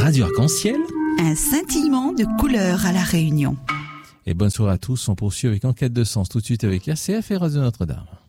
Radio Arc-en-Ciel. Un scintillement de couleurs à La Réunion. Et bonne soirée à tous. On poursuit avec Enquête de sens tout de suite avec RCF et Radio Notre-Dame.